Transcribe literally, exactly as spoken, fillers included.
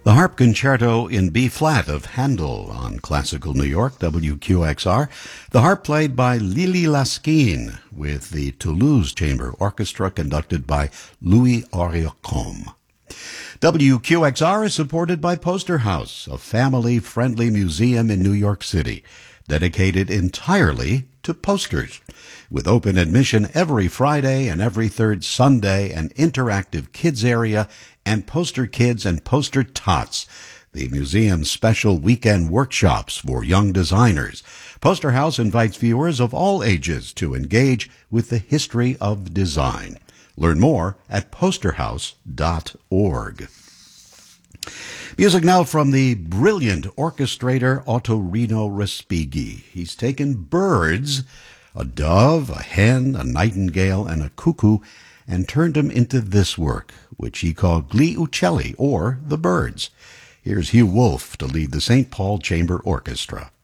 The Harp Concerto in B-flat of Handel on Classical New York, W Q X R. The harp played by Lili Laskin with the Toulouse Chamber Orchestra conducted by Louis Oriocombe. W Q X R is supported by Poster House, a family-friendly museum in New York City, dedicated entirely to posters. With open admission every Friday and every third Sunday, an interactive kids area, and poster kids and poster tots, the museum's special weekend workshops for young designers. Poster House invites viewers of all ages to engage with the history of design. Learn more at poster house dot org. Music now from the brilliant orchestrator Ottorino Respighi. He's taken birds, a dove, a hen, a nightingale, and a cuckoo, and turned them into this work, which he called Gli Uccelli, or The Birds. Here's Hugh Wolf to lead the Saint Paul Chamber Orchestra.